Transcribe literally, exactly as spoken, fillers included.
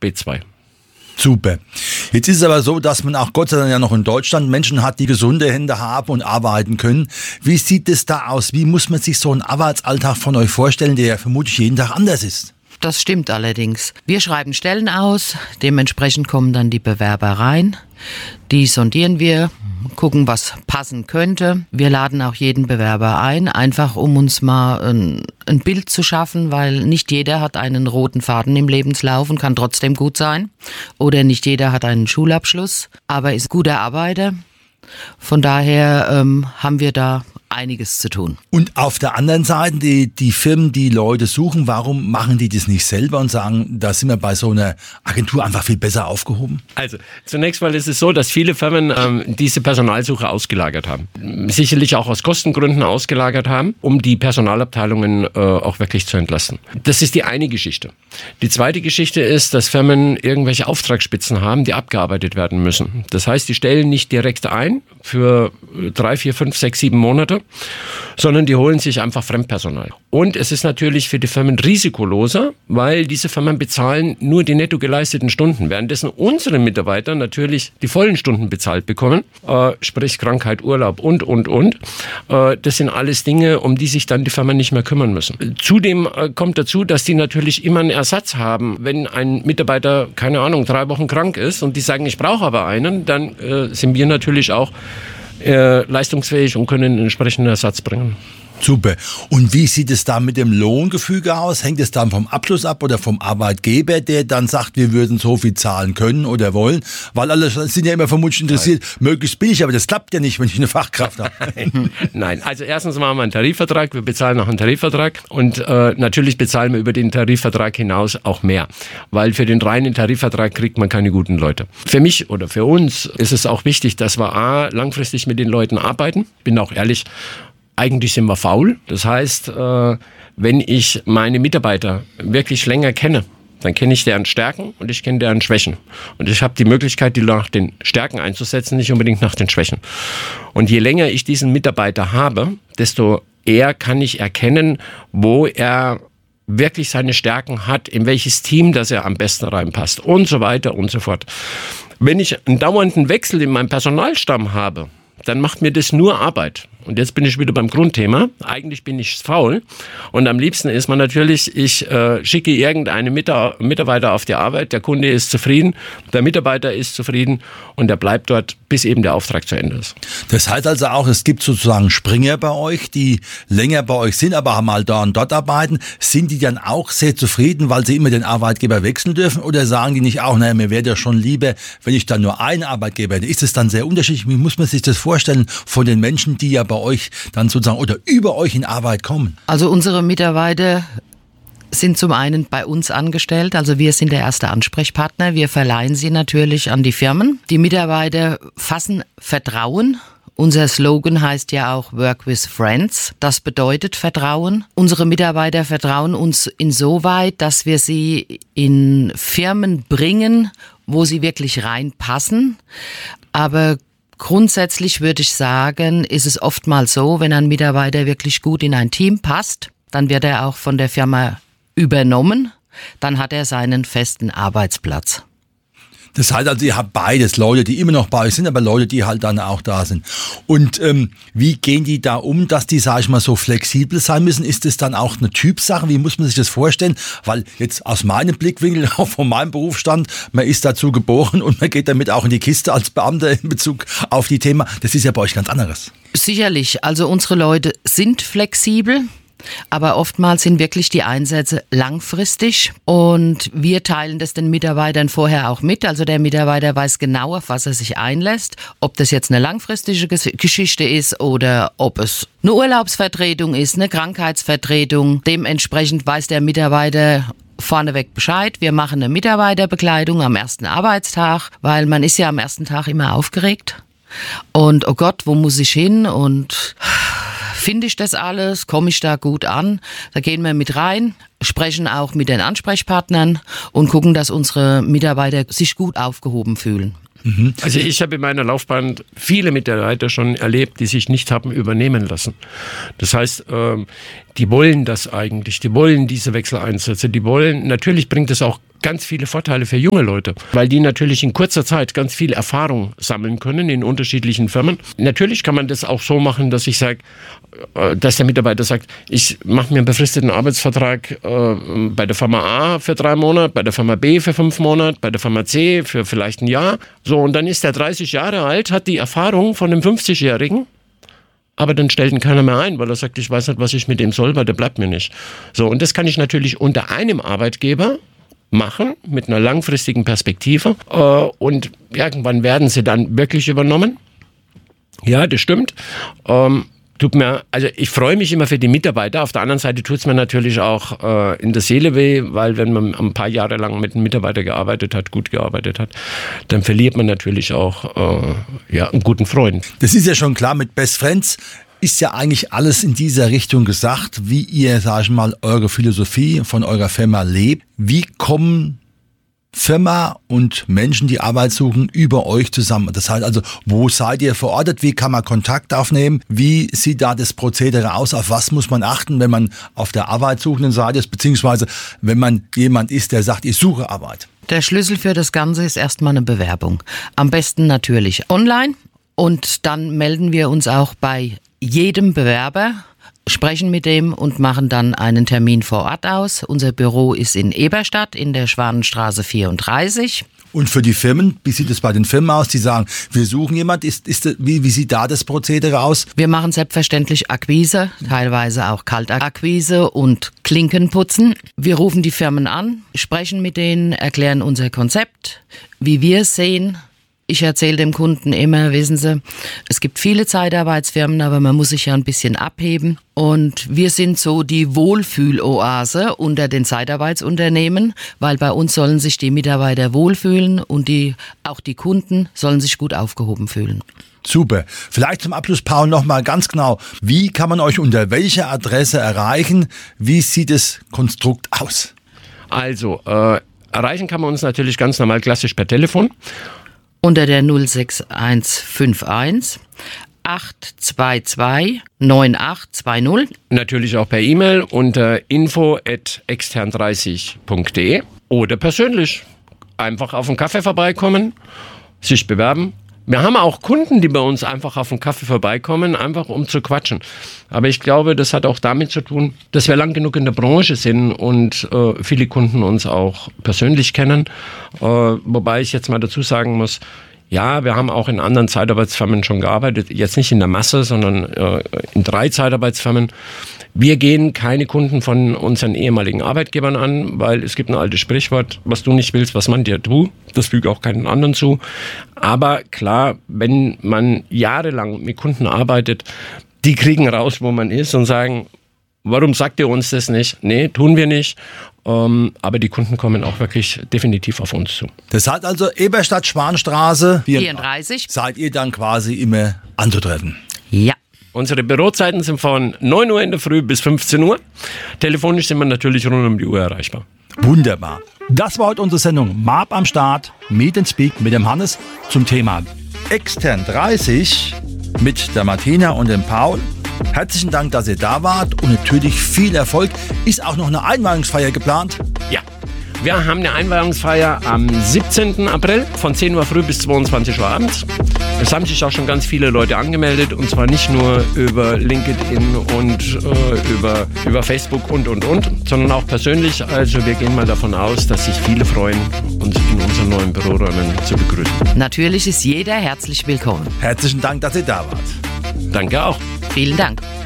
B zwei. Super. Jetzt ist es aber so, dass man auch Gott sei Dank ja noch in Deutschland Menschen hat, die gesunde Hände haben und arbeiten können. Wie sieht es da aus? Wie muss man sich so einen Arbeitsalltag von euch vorstellen, der ja vermutlich jeden Tag anders ist? Das stimmt allerdings. Wir schreiben Stellen aus, dementsprechend kommen dann die Bewerber rein. Die sondieren wir, gucken, was passen könnte. Wir laden auch jeden Bewerber ein, einfach um uns mal ein, ein Bild zu schaffen, weil nicht jeder hat einen roten Faden im Lebenslauf und kann trotzdem gut sein. Oder nicht jeder hat einen Schulabschluss, aber ist guter Arbeiter. Von daher ähm, haben wir da einiges zu tun. Und auf der anderen Seite, die, die Firmen, die Leute suchen, warum machen die das nicht selber und sagen, da sind wir bei so einer Agentur einfach viel besser aufgehoben? Also zunächst mal ist es so, dass viele Firmen ähm, diese Personalsuche ausgelagert haben. Sicherlich auch aus Kostengründen ausgelagert haben, um die Personalabteilungen äh, auch wirklich zu entlasten. Das ist die eine Geschichte. Die zweite Geschichte ist, dass Firmen irgendwelche Auftragsspitzen haben, die abgearbeitet werden müssen. Das heißt, die stellen nicht direkt ein für drei, vier, fünf, sechs, sieben Monate, sondern die holen sich einfach Fremdpersonal. Und es ist natürlich für die Firmen risikoloser, weil diese Firmen bezahlen nur die netto geleisteten Stunden, währenddessen unsere Mitarbeiter natürlich die vollen Stunden bezahlt bekommen, äh, sprich Krankheit, Urlaub und, und, und. Äh, das sind alles Dinge, um die sich dann die Firmen nicht mehr kümmern müssen. Zudem äh, kommt dazu, dass die natürlich immer einen Ersatz haben. Wenn ein Mitarbeiter, keine Ahnung, drei Wochen krank ist und die sagen, ich brauche aber einen, dann äh, sind wir natürlich auch Äh, leistungsfähig und können einen entsprechenden Ersatz bringen. Super. Und wie sieht es da mit dem Lohngefüge aus? Hängt es dann vom Abschluss ab oder vom Arbeitgeber, der dann sagt, wir würden so viel zahlen können oder wollen? Weil alle sind ja immer vermutlich interessiert, Nein. möglichst billig, aber das klappt ja nicht, wenn ich eine Fachkraft habe. Nein, also erstens machen wir einen Tarifvertrag, wir bezahlen noch einen Tarifvertrag und äh, natürlich bezahlen wir über den Tarifvertrag hinaus auch mehr, weil für den reinen Tarifvertrag kriegt man keine guten Leute. Für mich oder für uns ist es auch wichtig, dass wir A, langfristig mit den Leuten arbeiten, bin auch ehrlich, eigentlich sind wir faul. Das heißt, äh, wenn ich meine Mitarbeiter wirklich länger kenne, dann kenne ich deren Stärken und ich kenne deren Schwächen. Und ich habe die Möglichkeit, die nach den Stärken einzusetzen, nicht unbedingt nach den Schwächen. Und je länger ich diesen Mitarbeiter habe, desto eher kann ich erkennen, wo er wirklich seine Stärken hat, in welches Team das er am besten reinpasst und so weiter und so fort. Wenn ich einen dauernden Wechsel in meinem Personalstamm habe, dann macht mir das nur Arbeit. Und jetzt bin ich wieder beim Grundthema. Eigentlich bin ich faul. Und am liebsten ist man natürlich, ich äh, schicke irgendeinen Mita- Mitarbeiter auf die Arbeit, der Kunde ist zufrieden, der Mitarbeiter ist zufrieden und der bleibt dort, bis eben der Auftrag zu Ende ist. Das heißt also auch, es gibt sozusagen Springer bei euch, die länger bei euch sind, aber mal da und dort arbeiten. Sind die dann auch sehr zufrieden, weil sie immer den Arbeitgeber wechseln dürfen? Oder sagen die nicht auch, naja, mir wäre ja schon lieber, wenn ich dann nur einen Arbeitgeber hätte? Ist es dann sehr unterschiedlich? Wie muss man sich das vorstellen von den Menschen, die ja bei euch dann sozusagen oder über euch in Arbeit kommen? Also unsere Mitarbeiter sind zum einen bei uns angestellt, also wir sind der erste Ansprechpartner. Wir verleihen sie natürlich an die Firmen. Die Mitarbeiter fassen Vertrauen. Unser Slogan heißt ja auch Work with Friends. Das bedeutet Vertrauen. Unsere Mitarbeiter vertrauen uns insoweit, dass wir sie in Firmen bringen, wo sie wirklich reinpassen. Aber grundsätzlich würde ich sagen, ist es oftmals so, wenn ein Mitarbeiter wirklich gut in ein Team passt, dann wird er auch von der Firma übernommen, dann hat er seinen festen Arbeitsplatz. Das heißt also, ihr habt beides, Leute, die immer noch bei euch sind, aber Leute, die halt dann auch da sind. Und ähm, wie gehen die da um, dass die, sag ich mal, so flexibel sein müssen? Ist das dann auch eine Typsache? Wie muss man sich das vorstellen? Weil jetzt aus meinem Blickwinkel, auch von meinem Berufsstand, man ist dazu geboren und man geht damit auch in die Kiste als Beamter in Bezug auf die Themen. Das ist ja bei euch ganz anderes. Sicherlich, also unsere Leute sind flexibel. Aber oftmals sind wirklich die Einsätze langfristig und wir teilen das den Mitarbeitern vorher auch mit. Also der Mitarbeiter weiß genau, auf was er sich einlässt, ob das jetzt eine langfristige Geschichte ist oder ob es eine Urlaubsvertretung ist, eine Krankheitsvertretung. Dementsprechend weiß der Mitarbeiter vorneweg Bescheid. Wir machen eine Mitarbeiterbekleidung am ersten Arbeitstag, weil man ist ja am ersten Tag immer aufgeregt. Und oh Gott, wo muss ich hin und finde ich das alles? Komme ich da gut an? Da gehen wir mit rein, sprechen auch mit den Ansprechpartnern und gucken, dass unsere Mitarbeiter sich gut aufgehoben fühlen. Also ich habe in meiner Laufbahn viele Mitarbeiter schon erlebt, die sich nicht haben übernehmen lassen. Das heißt, die wollen das eigentlich, die wollen diese Wechseleinsätze, die wollen, natürlich bringt es auch ganz viele Vorteile für junge Leute, weil die natürlich in kurzer Zeit ganz viel Erfahrung sammeln können in unterschiedlichen Firmen. Natürlich kann man das auch so machen, dass ich sage, dass der Mitarbeiter sagt, ich mache mir einen befristeten Arbeitsvertrag äh, bei der Firma A für drei Monate, bei der Firma B für fünf Monate, bei der Firma C für vielleicht ein Jahr. So, und dann ist der dreißig Jahre alt, hat die Erfahrung von einem fünfzigjährigen, aber dann stellt ihn keiner mehr ein, weil er sagt, ich weiß nicht, was ich mit dem soll, weil der bleibt mir nicht. So, und das kann ich natürlich unter einem Arbeitgeber machen, mit einer langfristigen Perspektive. Äh, und irgendwann werden sie dann wirklich übernommen. Ja, das stimmt. Ähm, tut mir, also ich freue mich immer für die Mitarbeiter. Auf der anderen Seite tut es mir natürlich auch äh, in der Seele weh, weil wenn man ein paar Jahre lang mit einem Mitarbeiter gearbeitet hat, gut gearbeitet hat, dann verliert man natürlich auch äh, ja, einen guten Freund. Das ist ja schon klar, mit Best Friends ist ja eigentlich alles in dieser Richtung gesagt, wie ihr, sag ich mal, eure Philosophie von eurer Firma lebt. Wie kommen Firma und Menschen, die Arbeit suchen, über euch zusammen? Das heißt also, wo seid ihr verortet? Wie kann man Kontakt aufnehmen? Wie sieht da das Prozedere aus? Auf was muss man achten, wenn man auf der arbeitssuchenden Seite ist, beziehungsweise wenn man jemand ist, der sagt, ich suche Arbeit? Der Schlüssel für das Ganze ist erstmal eine Bewerbung. Am besten natürlich online. Und dann melden wir uns auch bei jedem Bewerber, sprechen mit dem und machen dann einen Termin vor Ort aus. Unser Büro ist in Eberstadt in der Schwanenstraße vierunddreißig. Und für die Firmen, wie sieht es bei den Firmen aus, die sagen, wir suchen jemand, ist, ist, wie, wie sieht da das Prozedere aus? Wir machen selbstverständlich Akquise, teilweise auch Kaltakquise und Klinkenputzen. Wir rufen die Firmen an, sprechen mit denen, erklären unser Konzept, wie wir es sehen. Ich erzähle dem Kunden immer, wissen Sie, es gibt viele Zeitarbeitsfirmen, aber man muss sich ja ein bisschen abheben. Und wir sind so die Wohlfühloase unter den Zeitarbeitsunternehmen, weil bei uns sollen sich die Mitarbeiter wohlfühlen und die, auch die Kunden sollen sich gut aufgehoben fühlen. Super. Vielleicht zum Abschluss, Paul, nochmal ganz genau. Wie kann man euch unter welcher Adresse erreichen? Wie sieht das Konstrukt aus? Also, äh, erreichen kann man uns natürlich ganz normal klassisch per Telefon. Unter der null sechs eins fünf eins acht zwei zwei neun acht zwei null. Natürlich auch per E-Mail unter info at extern dreißig punkt de oder persönlich. Einfach auf einen Kaffee vorbeikommen, sich bewerben. Wir haben auch Kunden, die bei uns einfach auf einen Kaffee vorbeikommen, einfach um zu quatschen. Aber ich glaube, das hat auch damit zu tun, dass wir lang genug in der Branche sind und äh, viele Kunden uns auch persönlich kennen. Äh, wobei ich jetzt mal dazu sagen muss, ja, wir haben auch in anderen Zeitarbeitsfirmen schon gearbeitet, jetzt nicht in der Masse, sondern äh, in drei Zeitarbeitsfirmen. Wir gehen keine Kunden von unseren ehemaligen Arbeitgebern an, weil es gibt ein altes Sprichwort, was du nicht willst, was man dir tut. Das füge auch keinen anderen zu. Aber klar, wenn man jahrelang mit Kunden arbeitet, die kriegen raus, wo man ist und sagen, warum sagt ihr uns das nicht? Nee, tun wir nicht. Ähm, aber die Kunden kommen auch wirklich definitiv auf uns zu. Das heißt also Eberstadt, Schwanenstraße vierunddreißig. Seid ihr dann quasi immer anzutreffen? Ja. Unsere Bürozeiten sind von neun Uhr in der Früh bis fünfzehn Uhr. Telefonisch sind wir natürlich rund um die Uhr erreichbar. Wunderbar. Das war heute unsere Sendung M A P am Start, Meet and Speak mit dem Hannes zum Thema Extern dreißig mit der Martina und dem Paul. Herzlichen Dank, dass ihr da wart und natürlich viel Erfolg. Ist auch noch eine Einweihungsfeier geplant? Ja. Wir haben eine Einweihungsfeier am siebzehnten April von zehn Uhr früh bis zweiundzwanzig Uhr abends. Es haben sich auch schon ganz viele Leute angemeldet und zwar nicht nur über LinkedIn und äh, über, über Facebook und, und, und, sondern auch persönlich. Also wir gehen mal davon aus, dass sich viele freuen, uns in unseren neuen Büroräumen zu begrüßen. Natürlich ist jeder herzlich willkommen. Herzlichen Dank, dass ihr da wart. Danke auch. Vielen Dank.